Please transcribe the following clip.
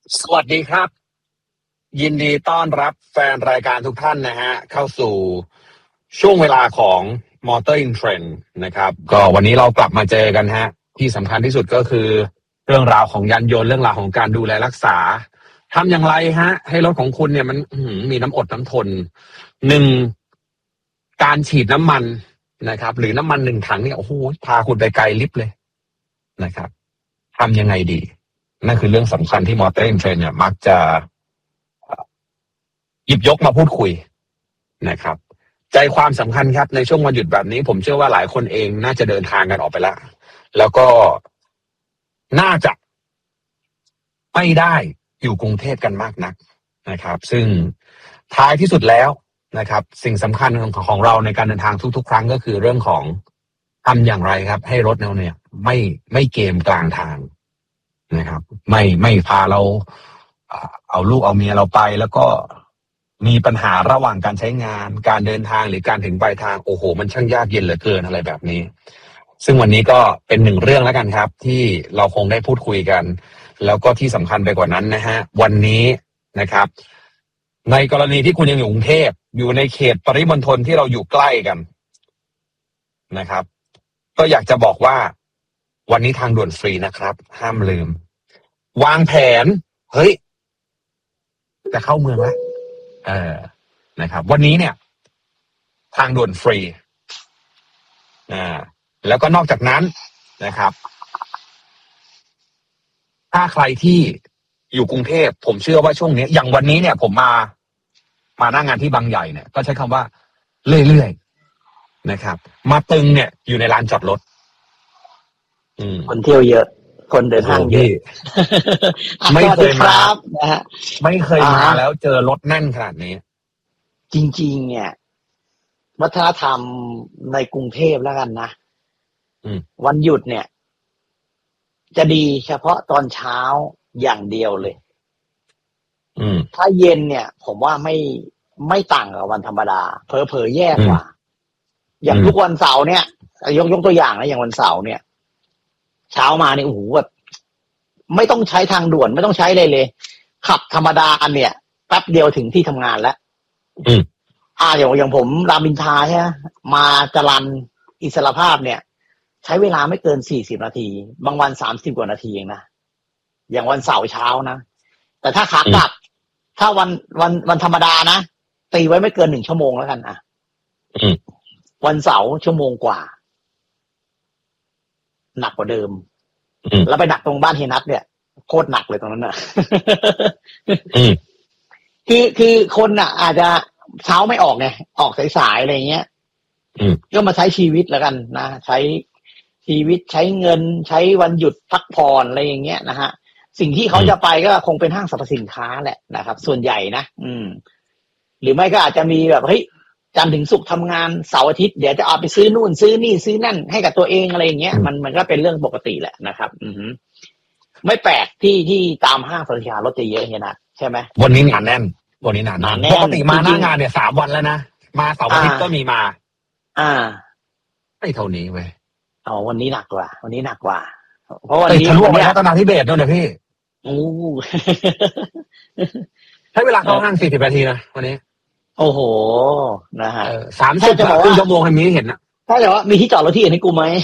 สวัสดีครับยินดีต้อนรับแฟนรายการทุกท่านนะฮะเข้าสู่ช่วงเวลาของ Motor in Trend นะครับก็วันนี้เรากลับมาเจอกันฮะที่สำคัญที่สุดก็คือเรื่องราวของยานยนต์เรื่องราวของการดูแลรักษาทำอย่างไรฮะให้รถของคุณเนี่ยมันมีน้ำอดน้ำทนหนึ่งการฉีดน้ำมันนะครับหรือน้ำมัน1 ถังเนี่ยโอ้โหพาคุณไปไกลลิบเลยนะครับทำยังไงดีนั่นคือเรื่องสำคัญที่ Motor in Trend เนี่ยมักจะหยิบยกมาพูดคุยนะครับใจความสำคัญครับในช่วงวันหยุดแบบนี้ผมเชื่อว่าหลายคนเองน่าจะเดินทางกันออกไปแล้วก็น่าจะไม่ได้อยู่กรุงเทพกันมากนักนะครับซึ่งท้ายที่สุดแล้วนะครับสิ่งสำคัญของเราในการเดินทางทุกๆครั้งก็คือเรื่องของทำอย่างไรครับให้รถเราเนี่ยไม่เกมกลางทางนะครับไม่พาเราเอาลูกเอาเมียเราไปแล้วก็มีปัญหาระหว่างการใช้งานการเดินทางหรือการถึงปลายทางโอ้โหมันช่างยากเย็นเหลือเกินอะไรแบบนี้ซึ่งวันนี้ก็เป็น1 เรื่องแล้วกันครับที่เราคงได้พูดคุยกันแล้วก็ที่สำคัญไปกว่านั้นนะฮะวันนี้นะครับในกรณีที่คุณยังอยู่กรุงเทพอยู่ในเขตปริมณฑลที่เราอยู่ใกล้กันนะครับก็อยากจะบอกว่าวันนี้ทางด่วนฟรีนะครับห้ามลืมวางแผนเฮ้ยจะเข้าเมืองแล้วนะครับวันนี้เนี่ยทางด่วนฟรีแล้วก็นอกจากนั้นนะครับถ้าใครที่อยู่กรุงเทพผมเชื่อว่าช่วงนี้อย่างวันนี้เนี่ยผมมาหน้างานที่บางใหญ่เนี่ยก็ใช้คำว่าเรื่อยๆนะครับมาตึงเนี่ยอยู่ในลานจอดรถคนเที่ยวเยอะคนเดินทางเยอะไม่เคยมานะฮะไม่เคยมาแล้วเจอรถแน่นขนาดนี้จริงๆเนี่ยวัฒนธรรมในกรุงเทพแล้วกันนะวันหยุดเนี่ยจะดีเฉพาะตอนเช้าอย่างเดียวเลยถ้าเย็นเนี่ยผมว่าไม่ต่างกับวันธรรมดาเผลอๆแย่กว่าอย่างทุกวันเสาร์เนี่ยยกตัวอย่างนะอย่างวันเสาร์เนี่ยเช้ามาเนี่ยโอ้โหแบบไม่ต้องใช้ทางด่วนไม่ต้องใช้เลยขับธรรมดาเนี่ยแป๊บเดียวถึงที่ทำงานแล้วอย่างผมรามอินทราใช่ไหมมาจรัญอิสรภาพเนี่ยใช้เวลาไม่เกิน40 นาทีบางวัน30 กว่านาทีเองนะอย่างวันเสาร์เช้านะแต่ถ้าขากลับถ้าวันธรรมดานะตีไว้ไม่เกิน1 ชั่วโมงแล้วกันวันเสาร์ชั่วโมงกว่าหนักกว่าเดิมแล้วไปหนักตรงบ้านเฮนัทเนี่ยโคตรหนักเลยตรงนั้นน่ะคือคนน่ะอาจจะเช้าไม่ออกไงออกสายๆอะไรเงี้ยก็มาใช้ชีวิตแล้วกันนะใช้ชีวิตใช้เงินใช้วันหยุดพักผ่อนอะไรอย่างเงี้ยนะฮะสิ่งที่เขาจะไปก็คงเป็นห้างสรรพสินค้าแหละนะครับส่วนใหญ่นะหรือไม่ก็อาจจะมีแบบเฮ้ยจันทร์ถึงศุกร์ทำงานเสาร์อาทิตย์เดี๋ยวจะเอาไปซื้อนู่นซื้อนี่ซื้อนั่นให้กับตัวเองอะไรอย่างเงี้ยมันก็เป็นเรื่องปกติแหละนะครับไม่แปลกที่ตามห้างสรรพสินค้ารถจะเยอะเฮียนะใช่ไหมวันนี้หนาแน่นปกติมาหน้างานเนี่ย3 วันแล้วนะมาเสาร์อาทิตย์ก็มีมาไม่เท่านี้เว้ยวันนี้หนักกว่าเพราะวันนี้ทะลุไปรัตนาธิเบศด้วยนะพี่ใช้เวลาเข้าห้าง40 นาทีนะวันนี้โอ้โหนะฮะ 30 ครึ่งชั่วโมงให้มีเห็นนะถ้าแต่ว่ามีที่จอดรถที่อื่นให้กูไหม